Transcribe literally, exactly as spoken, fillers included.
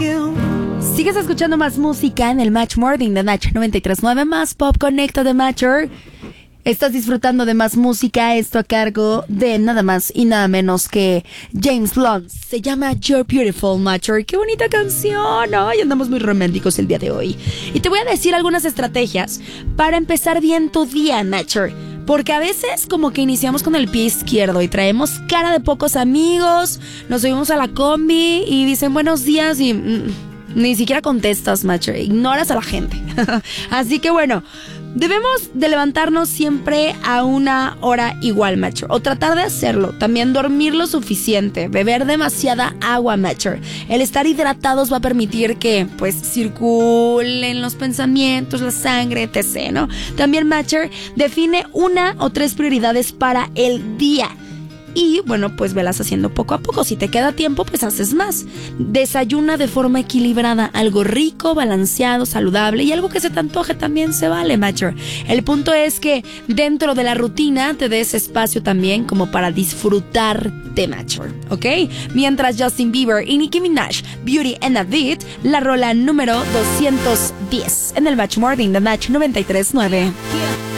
Sigues escuchando más música en el Match Morning de Match noventa y tres punto nueve, más Pop Conecta de Matcher. Estás disfrutando de más música, esto a cargo de nada más y nada menos que James Blunt. Se llama You're Beautiful, Matcher. ¡Qué bonita canción! Ay, andamos muy románticos el día de hoy. Y te voy a decir algunas estrategias para empezar bien tu día, Matcher. Porque a veces como que iniciamos con el pie izquierdo y traemos cara de pocos amigos, nos subimos a la combi y dicen buenos días y mm, ni siquiera contestas, Matcher. Ignoras a la gente. Así que bueno, debemos de levantarnos siempre a una hora igual, Matcher, o tratar de hacerlo. También dormir lo suficiente, beber demasiada agua, Matcher. El estar hidratados va a permitir que, pues, circulen los pensamientos, la sangre, etcétera, ¿no? También, Matcher, define una o tres prioridades para el día. Y, bueno, pues velas haciendo poco a poco. Si te queda tiempo, pues haces más. Desayuna de forma equilibrada. Algo rico, balanceado, saludable. Y algo que se te antoje también se vale, Matcher. El punto es que dentro de la rutina te des espacio también como para disfrutar de Matcher, ¿ok? Mientras Justin Bieber y Nicki Minaj, Beauty and a Beat, la rola número doscientos diez en el Match Morning de Match noventa y tres punto nueve.